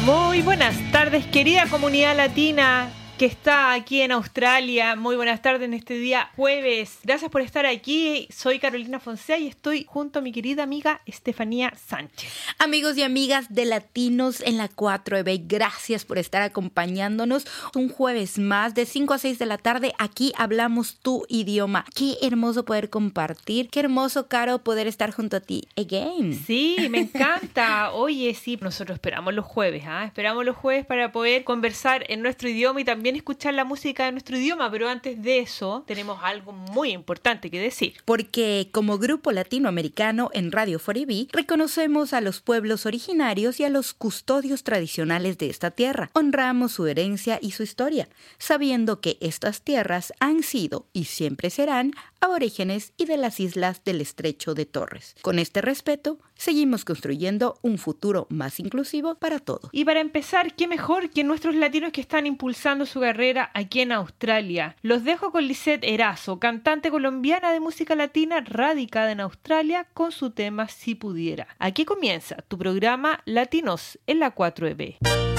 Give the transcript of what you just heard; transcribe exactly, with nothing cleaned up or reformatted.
Muy buenas tardes, querida comunidad latina que está aquí en Australia. Muy buenas tardes en este día jueves. Gracias por estar aquí. Soy Carolina Fonsea y estoy junto a mi querida amiga Estefanía Sánchez. Amigos y amigas de Latinos en la cuatro E B, gracias por estar acompañándonos un jueves más de cinco a seis de la tarde. Aquí hablamos tu idioma. Qué hermoso poder compartir. Qué hermoso, Caro, poder estar junto a ti again. Sí, me encanta. Oye, sí, nosotros esperamos los jueves, ¿ah? ¿eh? Esperamos los jueves para poder conversar en nuestro idioma y también escuchar la música de nuestro idioma, pero antes de eso tenemos algo muy importante que decir. Porque como grupo latinoamericano en Radio cuatro E B reconocemos a los pueblos originarios y a los custodios tradicionales de esta tierra. Honramos su herencia y su historia, sabiendo que estas tierras han sido y siempre serán aborígenes y de las islas del Estrecho de Torres. Con este respeto, seguimos construyendo un futuro más inclusivo para todos. Y para empezar, qué mejor que nuestros latinos que están impulsando su carrera aquí en Australia. Los dejo con Lisette Erazo, cantante colombiana de música latina radicada en Australia, con su tema Si Pudiera. Aquí comienza tu programa Latinos en la cuatro E B.